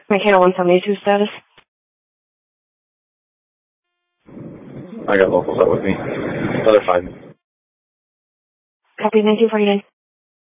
Mankato 172 status. I got locals out with me. Another 5. Copy 1949.